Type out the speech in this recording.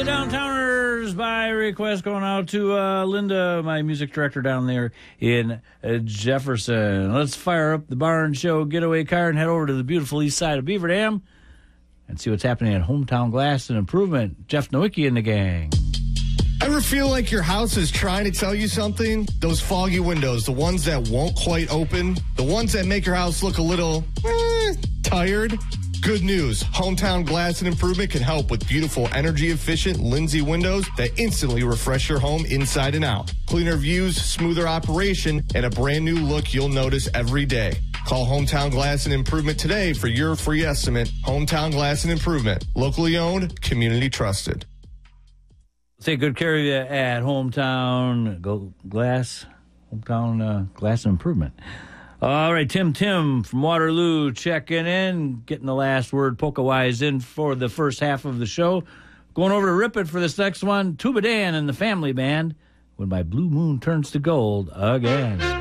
the Downtowners by request going out to Linda, my music director down there in Jefferson. Let's fire up the Barn Show getaway car and head over to the beautiful east side of Beaver Dam and see what's happening at Hometown Glass and Improvement. Jeff Nowicki and the gang. Ever feel like your house is trying to tell you something? Those foggy windows, the ones that won't quite open, the ones that make your house look a little tired? Good news. Hometown Glass and Improvement can help with beautiful, energy-efficient Lindsay windows that instantly refresh your home inside and out. Cleaner views, smoother operation, and a brand new look you'll notice every day. Call Hometown Glass and Improvement today for your free estimate. Hometown Glass and Improvement. Locally owned, community trusted. Take good care of you at Hometown Glass and Improvement. All right, Tim from Waterloo checking in, getting the last word Polka-wise in for the first half of the show. Going over to Rip It for this next one, Tuba Dan and the Family Band, When My Blue Moon Turns to Gold again.